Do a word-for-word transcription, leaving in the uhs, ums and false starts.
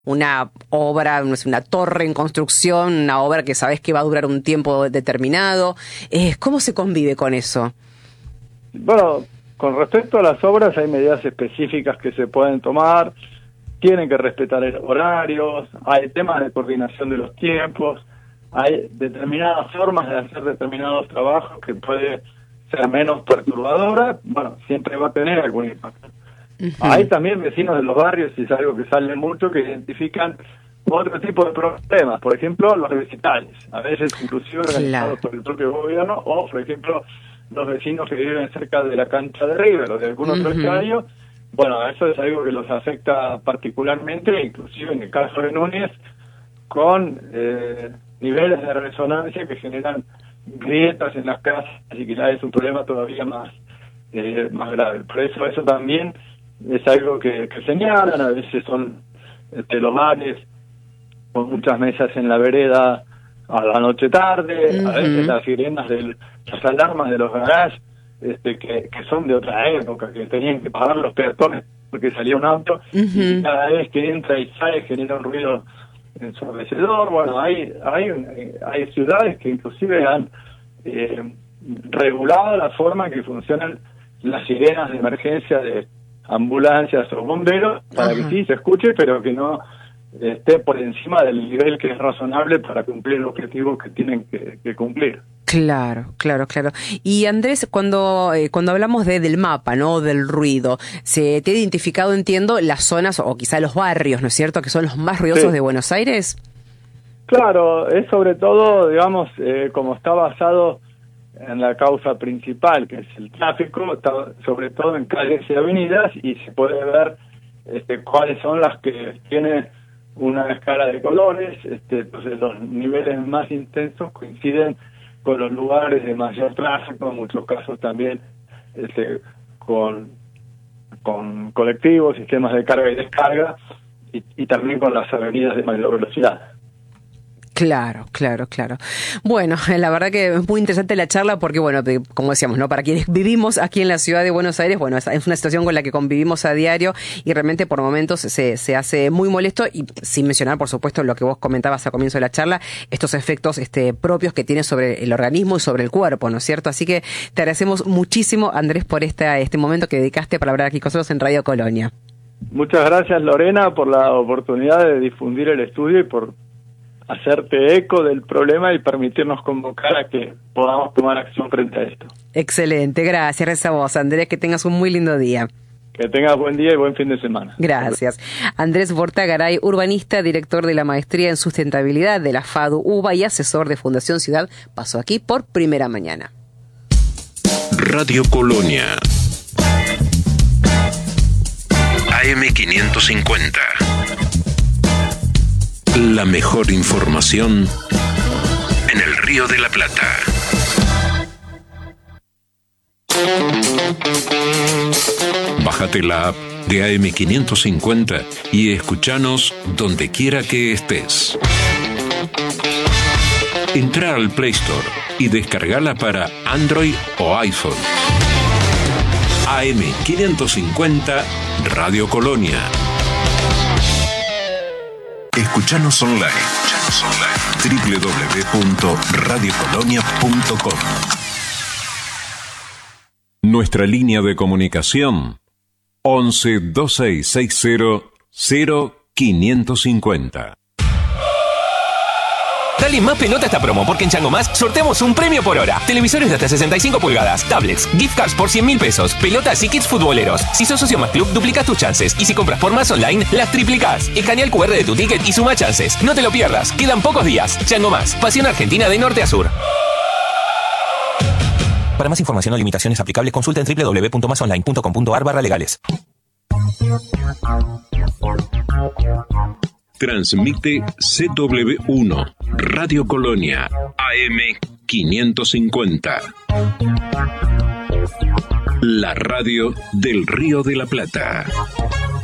una obra, no sé, una torre en construcción, una obra que sabes que va a durar un tiempo determinado. Eh, ¿Cómo se convive con eso? Bueno, con respecto a las obras hay medidas específicas que se pueden tomar, tienen que respetar horarios, hay temas de coordinación de los tiempos, hay determinadas formas de hacer determinados trabajos que puede ser menos perturbadora, bueno, siempre va a tener algún impacto. Uh-huh. Hay también vecinos de los barrios, y es algo que sale mucho, que identifican otro tipo de problemas, por ejemplo, los recitales, a veces inclusive organizados claro. por el propio gobierno, o por ejemplo, los vecinos que viven cerca de la cancha de River o de algún otro uh-huh. estadio. Bueno, eso es algo que los afecta particularmente, inclusive en el caso de Núñez, con eh, niveles de resonancia que generan grietas en las casas, y que ya es un problema todavía más eh, más grave. Por eso eso también es algo que, que señalan, a veces son este, los bares con muchas mesas en la vereda a la noche tarde, uh-huh. a veces las sirenas, del, las alarmas de los garages, este, que, que son de otra época, que tenían que pagar los peatones porque salía un auto, uh-huh. y cada vez que entra y sale genera un ruido ensordecedor. Bueno, hay, hay, hay ciudades que inclusive han eh, regulado la forma en que funcionan las sirenas de emergencia de ambulancias o bomberos, para uh-huh. que sí se escuche, pero que no esté por encima del nivel que es razonable para cumplir el objetivo que tienen que, que cumplir. Claro, claro, claro. Y Andrés, cuando eh, cuando hablamos de del mapa, ¿no? Del ruido, se te ha identificado, entiendo, las zonas o quizá los barrios, ¿no es cierto?, que son los más ruidosos sí. de Buenos Aires. Claro, es sobre todo, digamos, eh, como está basado en la causa principal, que es el tráfico, está sobre todo en calles y avenidas, y se puede ver este, cuáles son las que tienen una escala de colores. Este, entonces los niveles más intensos coinciden con los lugares de mayor tráfico, en muchos casos también este, con, con colectivos, sistemas de carga y descarga, y, y también con las avenidas de mayor velocidad. Claro, claro, claro. Bueno, la verdad que es muy interesante la charla porque, bueno, como decíamos, ¿no? Para quienes vivimos aquí en la ciudad de Buenos Aires, bueno, es una situación con la que convivimos a diario y realmente por momentos se, se hace muy molesto, y sin mencionar, por supuesto, lo que vos comentabas a comienzo de la charla, estos efectos este, propios que tiene sobre el organismo y sobre el cuerpo, ¿no es cierto? Así que te agradecemos muchísimo, Andrés, por esta, este momento que dedicaste para hablar aquí con nosotros en Radio Colonia. Muchas gracias, Lorena, por la oportunidad de difundir el estudio y por hacerte eco del problema y permitirnos convocar a que podamos tomar acción frente a esto. Excelente, gracias, gracias a vos, Andrés, que tengas un muy lindo día. Que tengas buen día y buen fin de semana. Gracias. Andrés Bortagaray, urbanista, director de la Maestría en Sustentabilidad de la FADU UBA y asesor de Fundación Ciudad, pasó aquí por Primera Mañana. Radio Colonia A M quinientos cincuenta. La mejor información en el Río de la Plata. Bájate la app de A M quinientos cincuenta y escúchanos donde quiera que estés. Entra al Play Store y descargala para Android o iPhone. A M quinientos cincuenta Radio Colonia. Escuchanos online. Escuchanos online. doble u doble u doble u punto radio colonia punto com. Nuestra línea de comunicación once, veintiséis sesenta, cero quinientos cincuenta. Dale más pelota a esta promo, porque en Chango Más sorteamos un premio por hora. Televisores de hasta sesenta y cinco pulgadas, tablets, gift cards por cien mil pesos, pelotas y kits futboleros. Si sos socio Más Club, duplicás tus chances. Y si compras por Más Online, las triplicás. Escanea el cu erre de tu ticket y suma chances. No te lo pierdas, quedan pocos días. Chango Más, pasión argentina de norte a sur. Para más información o limitaciones aplicables, consulta en doble u doble u doble u punto más online punto com punto a r barra legales. Transmite C W uno, Radio Colonia, A M quinientos cincuenta. La radio del Río de la Plata.